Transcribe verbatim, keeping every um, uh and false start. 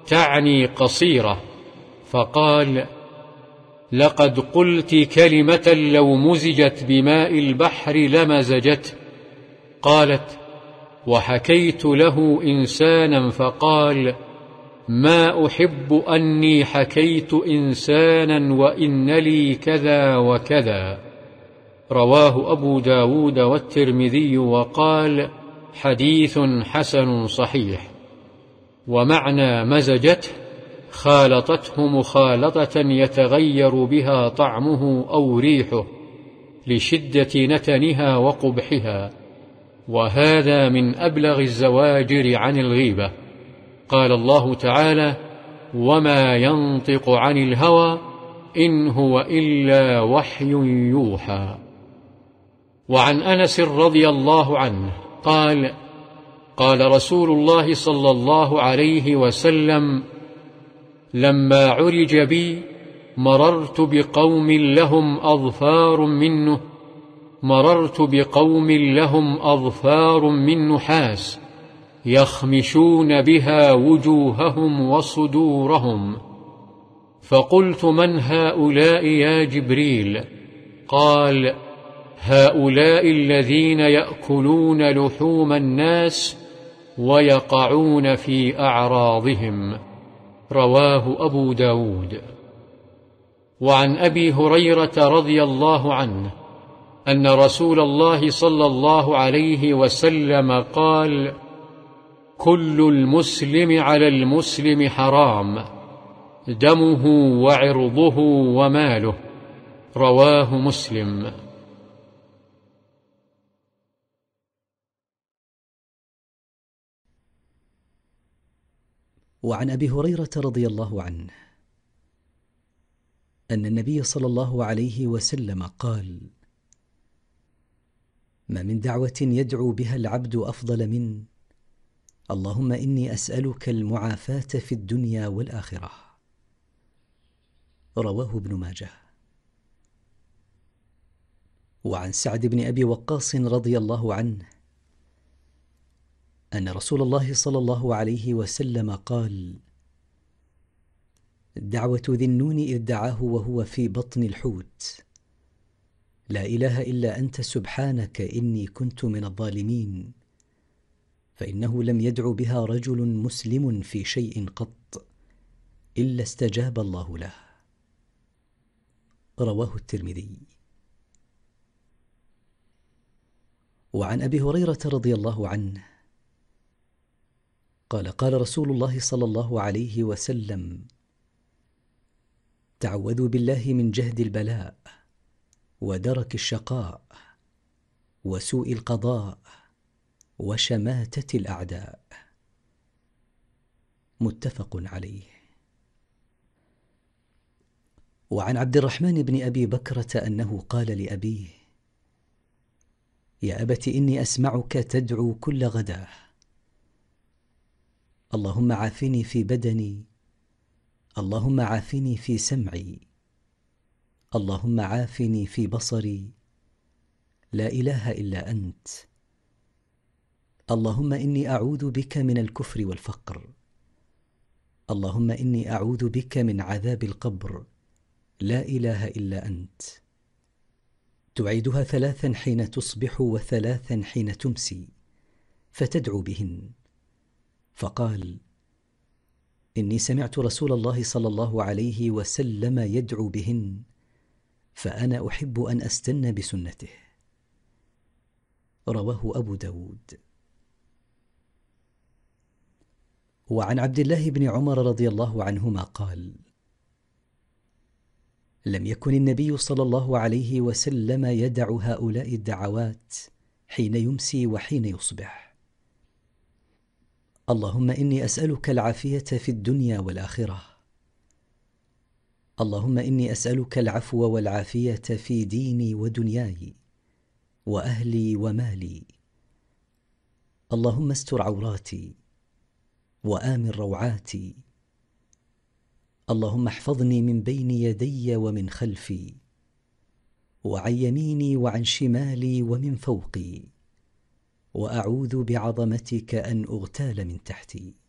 تعني قصيرة، فقال: لقد قلت كلمة لو مزجت بماء البحر لمزجته. قالت: وحكيت له إنسانا فقال: ما أحب أني حكيت إنسانا وإن لي كذا وكذا. رواه أبو داود والترمذي وقال: حديث حسن صحيح. ومعنى مزجته خالطته مخالطة يتغير بها طعمه أو ريحه لشدة نتنها وقبحها، وهذا من أبلغ الزواجر عن الغيبة. قال الله تعالى: وما ينطق عن الهوى إن هو إلا وحي يوحى. وعن أنس رضي الله عنه قال: قال رسول الله صلى الله عليه وسلم: لما عرج بي مررت بقوم لهم أظفار منه مررت بقوم لهم أظفار من نحاس يخمشون بها وجوههم وصدورهم، فقلت: من هؤلاء يا جبريل؟ قال: هؤلاء الذين يأكلون لحوم الناس ويقعون في أعراضهم. رواه أبو داود. وعن أبي هريرة رضي الله عنه أن رسول الله صلى الله عليه وسلم قال: كل المسلم على المسلم حرام، دمه وعرضه وماله. رواه مسلم. وعن أبي هريرة رضي الله عنه أن النبي صلى الله عليه وسلم قال: ما من دعوة يدعو بها العبد أفضل من اللهم إني أسألك المعافاة في الدنيا والآخرة. رواه ابن ماجه. وعن سعد بن أبي وقاص رضي الله عنه أن رسول الله صلى الله عليه وسلم قال: دعوة ذي النون إذ دعاه وهو في بطن الحوت: لا إله إلا أنت سبحانك إني كنت من الظالمين، فإنه لم يدع بها رجل مسلم في شيء قط إلا استجاب الله له. رواه الترمذي. وعن أبي هريرة رضي الله عنه قال: قال رسول الله صلى الله عليه وسلم: تعوذوا بالله من جهد البلاء ودرك الشقاء وسوء القضاء وشماتة الأعداء. متفق عليه. وعن عبد الرحمن بن أبي بكرة أنه قال لأبيه: يا أبت إني أسمعك تدعو كل غداة: اللهم عافني في بدني، اللهم عافني في سمعي، اللهم عافني في بصري، لا إله إلا أنت، اللهم إني أعوذ بك من الكفر والفقر، اللهم إني أعوذ بك من عذاب القبر، لا إله إلا أنت. تعيدها ثلاثا حين تصبح وثلاثا حين تمسي، فتدعو بهن. فقال: إني سمعت رسول الله صلى الله عليه وسلم يدعو بهن، فأنا أحب أن أستن بسنته. رواه أبو داود. وعن عبد الله بن عمر رضي الله عنهما قال: لم يكن النبي صلى الله عليه وسلم يدع هؤلاء الدعوات حين يمسي وحين يصبح: اللهم إني أسألك العافية في الدنيا والآخرة، اللهم إني أسألك العفو والعافية في ديني ودنياي وأهلي ومالي، اللهم استر عوراتي وآمن روعاتي، اللهم احفظني من بين يدي ومن خلفي وعن يميني وعن شمالي ومن فوقي، وأعوذ بعظمتك أن أغتال من تحتي.